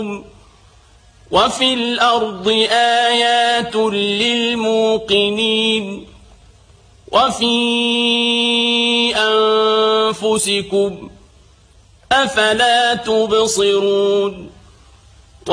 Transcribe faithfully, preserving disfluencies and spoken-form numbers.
يعلمون وفي الأرض آيات للموقنين وفي أنفسكم أفلا تبصرون